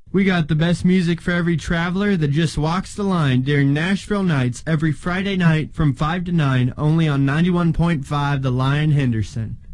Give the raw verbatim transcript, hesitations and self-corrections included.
We got the best music for every traveler that just walks the line during Nashville Nights every Friday night from five to nine, only on ninety-one point five The Lion Henderson.